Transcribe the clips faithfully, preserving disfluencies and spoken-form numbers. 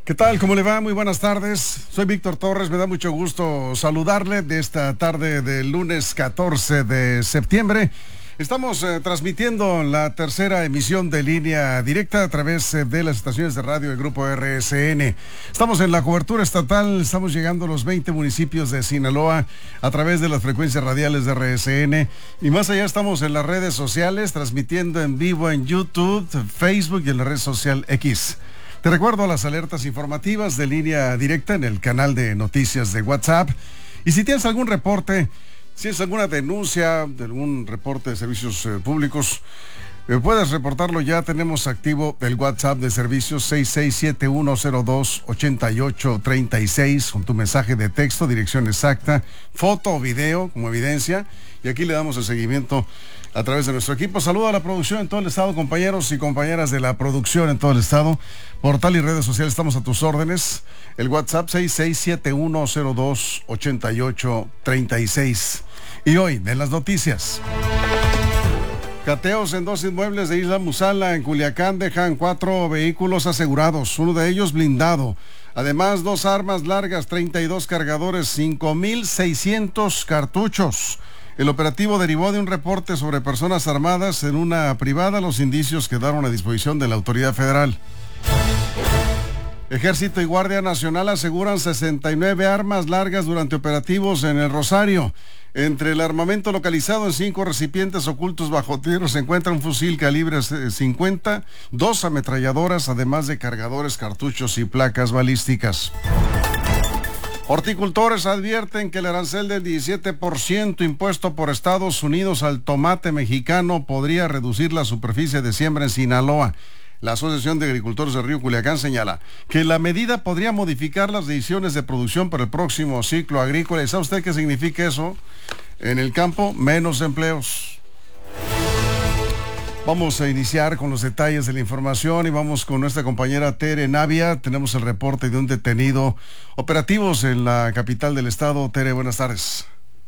¿Qué tal? ¿Cómo le va? Muy buenas tardes. Soy Víctor Torres. Me da mucho gusto saludarle de esta tarde del lunes catorce de septiembre. Estamos eh, transmitiendo la tercera emisión de Línea Directa a través eh, de las estaciones de radio del Grupo R S N. Estamos en la cobertura estatal, estamos llegando a los veinte municipios de Sinaloa a través de las frecuencias radiales de R S N. Y más allá estamos en las redes sociales, transmitiendo en vivo en YouTube, Facebook y en la red social X. Te recuerdo las alertas informativas de Línea Directa en el canal de noticias de WhatsApp. Y si tienes algún reporte, si es alguna denuncia de algún reporte de servicios eh, públicos, eh, puedes reportarlo ya. Tenemos activo el WhatsApp de servicios seis seis siete uno cero dos ocho ocho tres seis con tu mensaje de texto, dirección exacta, foto o video como evidencia. Y aquí le damos el seguimiento a través de nuestro equipo. Saludo a la producción en todo el estado, compañeros y compañeras de la producción en todo el estado. Portal y redes sociales, estamos a tus órdenes. El WhatsApp seis seis siete uno cero dos ocho ocho tres seis. Y hoy, en las noticias. Cateos en dos inmuebles de Isla Musala, en Culiacán, dejan cuatro vehículos asegurados, uno de ellos blindado. Además, dos armas largas, treinta y dos cargadores, cinco mil seiscientos cartuchos. El operativo derivó de un reporte sobre personas armadas en una privada. Los indicios quedaron a disposición de la autoridad federal. Ejército y Guardia Nacional aseguran sesenta y nueve armas largas durante operativos en el Rosario. Entre el armamento localizado en cinco recipientes ocultos bajo tierra se encuentra un fusil calibre cincuenta, dos ametralladoras, además de cargadores, cartuchos y placas balísticas. Horticultores advierten que el arancel del diecisiete por ciento impuesto por Estados Unidos al tomate mexicano podría reducir la superficie de siembra en Sinaloa. La Asociación de Agricultores del Río Culiacán señala que la medida podría modificar las decisiones de producción para el próximo ciclo agrícola. ¿Y sabe usted qué significa eso? En el campo, menos empleos. Vamos a iniciar con los detalles de la información y vamos con nuestra compañera Tere Navia. Tenemos el reporte de un detenido. Operativos en la capital del estado. Tere, buenas tardes.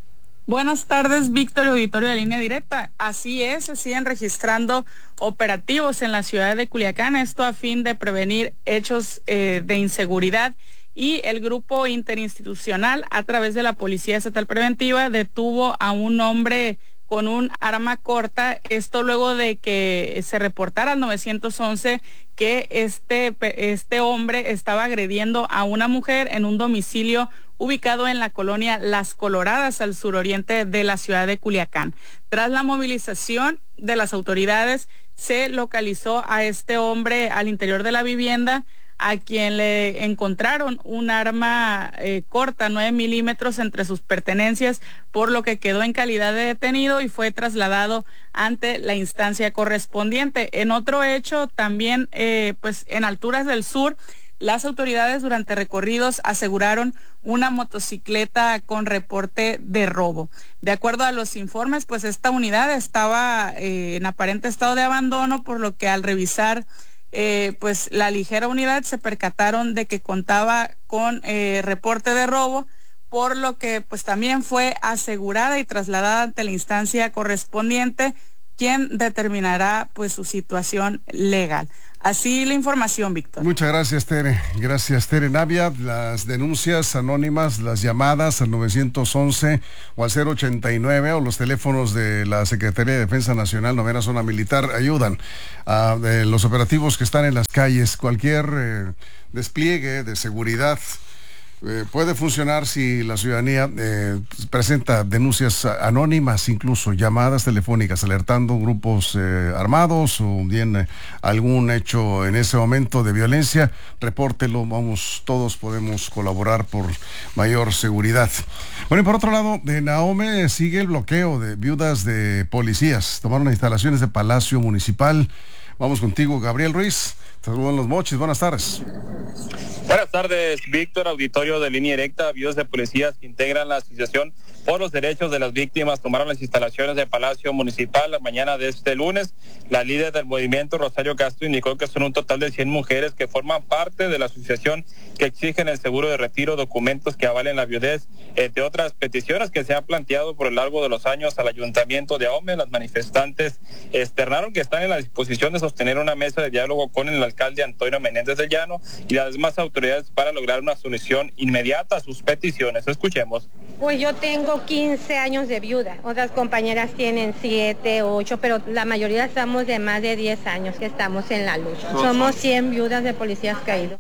Buenas tardes, Víctor, auditorio de Línea Directa. Así es, se siguen registrando operativos en la ciudad de Culiacán, esto a fin de prevenir hechos eh, de inseguridad. Y el grupo interinstitucional, a través de la Policía Estatal Preventiva, detuvo a un hombre con un arma corta, esto luego de que se reportara al nueve once que este, este hombre estaba agrediendo a una mujer en un domicilio ubicado en la colonia Las Coloradas, al suroriente de la ciudad de Culiacán. Tras la movilización de las autoridades, se localizó a este hombre al interior de la vivienda, a quien le encontraron un arma eh, corta, nueve milímetros, entre sus pertenencias, por lo que quedó en calidad de detenido y fue trasladado ante la instancia correspondiente. En otro hecho, también eh, pues en alturas del sur, las autoridades durante recorridos aseguraron una motocicleta con reporte de robo. De acuerdo a los informes, pues esta unidad estaba eh, en aparente estado de abandono, por lo que al revisar Eh, pues la ligera unidad se percataron de que contaba con eh, reporte de robo, por lo que pues también fue asegurada y trasladada ante la instancia correspondiente, quien determinará pues su situación legal. Así la información, Víctor. Muchas gracias, Tere. Gracias, Tere Navia. Las denuncias anónimas, las llamadas al nueve once o al cero ochenta y nueve o los teléfonos de la Secretaría de Defensa Nacional, Novena Zona Militar, ayudan a eh, los operativos que están en las calles. Cualquier eh, despliegue de seguridad Eh, puede funcionar si la ciudadanía eh, presenta denuncias anónimas, incluso llamadas telefónicas, alertando grupos eh, armados o bien eh, algún hecho en ese momento de violencia. Repórtelo, vamos, todos podemos colaborar por mayor seguridad. Bueno, y por otro lado, en Ahome sigue el bloqueo de viudas de policías. Tomaron las instalaciones de Palacio Municipal. Vamos contigo, Gabriel Ruiz. Saludos en Los Mochis, buenas tardes. Buenas tardes, Víctor, auditorio de Línea Directa. Viudas de policías que integran la Asociación por los derechos de las víctimas tomaron las instalaciones del Palacio Municipal la mañana de este lunes. La líder del movimiento, Rosario Castro, indicó que son un total de cien mujeres que forman parte de la asociación que exigen el seguro de retiro, documentos que avalen la viudez, entre otras peticiones que se han planteado por lo largo de los años al Ayuntamiento de Ahome. Las manifestantes externaron que están en la disposición de sostener una mesa de diálogo con el alcalde Antonio Menéndez del Llano y las demás autoridades para lograr una solución inmediata a sus peticiones. Escuchemos. Pues yo tengo quince años de viuda, otras compañeras tienen siete, ocho, pero la mayoría estamos de más de diez años que estamos en la lucha. Somos cien viudas de policías caídos.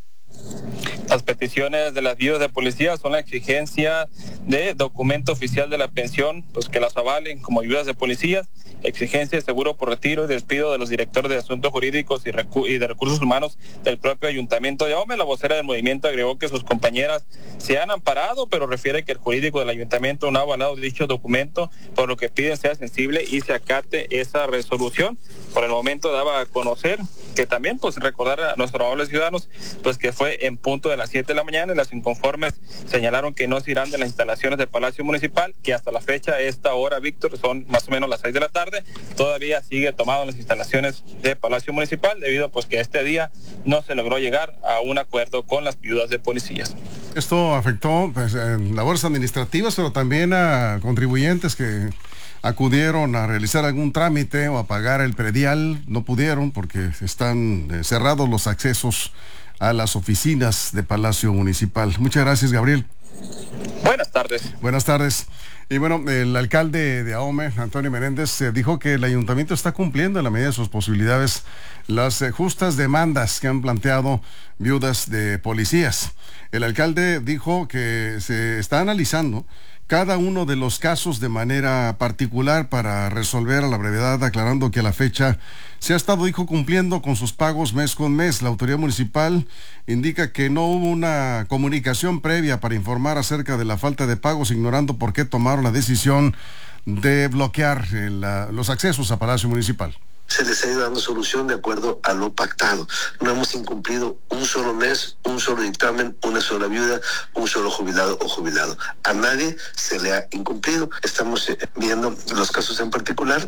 Las peticiones de las viudas de policía son la exigencia de documento oficial de la pensión, pues que las avalen como viudas de policías, exigencia de seguro por retiro y despido de los directores de asuntos jurídicos y, recu- y de recursos humanos del propio Ayuntamiento de Ahome. La vocera del movimiento agregó que sus compañeras se han amparado, pero refiere que el jurídico del Ayuntamiento no ha avalado dicho documento, por lo que piden sea sensible y se acate esa resolución. Por el momento daba a conocer que también pues recordar a nuestros amables ciudadanos pues que fue en punto de las siete de la mañana y las inconformes señalaron que no se irán de las instalaciones del Palacio Municipal, que hasta la fecha, esta hora, Víctor, son más o menos las seis de la tarde, todavía sigue tomado en las instalaciones del Palacio Municipal debido pues que este día no se logró llegar a un acuerdo con las viudas de policías. Esto afectó pues, en labores administrativas, pero también a contribuyentes que acudieron a realizar algún trámite o a pagar el predial, no pudieron porque están eh, cerrados los accesos a las oficinas de Palacio Municipal. Muchas gracias, Gabriel. Buenas tardes. Buenas tardes. Y bueno, el alcalde de Ahome, Antonio Menéndez, eh, dijo que el ayuntamiento está cumpliendo en la medida de sus posibilidades las eh, justas demandas que han planteado viudas de policías. El alcalde dijo que se está analizando cada uno de los casos de manera particular para resolver a la brevedad, aclarando que a la fecha se ha estado, dijo, cumpliendo con sus pagos mes con mes. La autoridad municipal indica que no hubo una comunicación previa para informar acerca de la falta de pagos, ignorando por qué tomaron la decisión de bloquear eh, la, los accesos a Palacio Municipal. Se les ha ido dando solución de acuerdo a lo pactado. No hemos incumplido un solo mes, un solo dictamen, una sola viuda, un solo jubilado o jubilado. A nadie se le ha incumplido. Estamos viendo los casos en particular.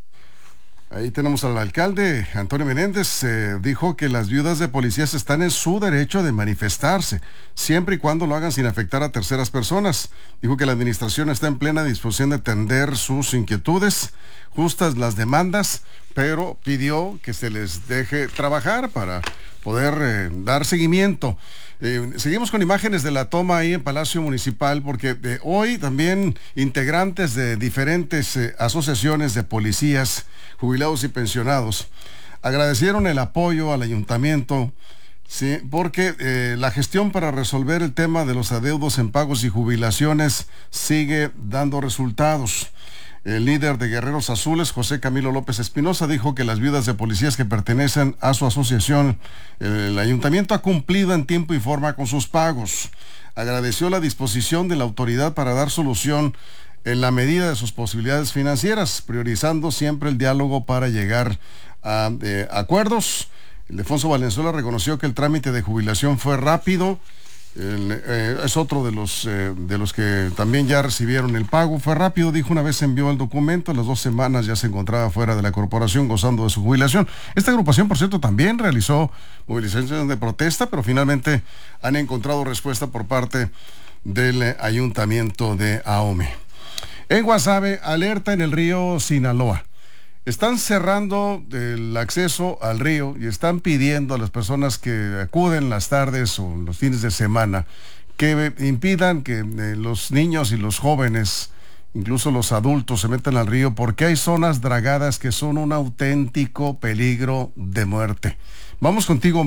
Ahí tenemos al alcalde, Antonio Menéndez, eh, dijo que las viudas de policías están en su derecho de manifestarse, siempre y cuando lo hagan sin afectar a terceras personas. Dijo que la administración está en plena disposición de atender sus inquietudes, justas las demandas, pero pidió que se les deje trabajar para poder eh, dar seguimiento. Eh, seguimos con imágenes de la toma ahí en Palacio Municipal, porque eh, hoy también integrantes de diferentes eh, asociaciones de policías, jubilados y pensionados, agradecieron el apoyo al ayuntamiento, sí, porque eh, la gestión para resolver el tema de los adeudos en pagos y jubilaciones sigue dando resultados. El líder de Guerreros Azules, José Camilo López Espinosa, dijo que las viudas de policías que pertenecen a su asociación, el ayuntamiento ha cumplido en tiempo y forma con sus pagos. Agradeció la disposición de la autoridad para dar solución en la medida de sus posibilidades financieras, priorizando siempre el diálogo para llegar a eh, acuerdos. Ildefonso Valenzuela reconoció que el trámite de jubilación fue rápido. El, eh, es otro de los eh, de los que también ya recibieron el pago. Fue rápido, dijo, una vez envió el documento, a las dos semanas ya se encontraba fuera de la corporación gozando de su jubilación. Esta agrupación, por cierto, también realizó movilizaciones de protesta, pero finalmente han encontrado respuesta por parte del eh, ayuntamiento de Ahome. En Guasave, alerta en el río Sinaloa. Están cerrando el acceso al río y están pidiendo a las personas que acuden las tardes o los fines de semana que impidan que eh, los niños y los jóvenes, incluso los adultos, se metan al río, porque hay zonas dragadas que son un auténtico peligro de muerte. Vamos contigo.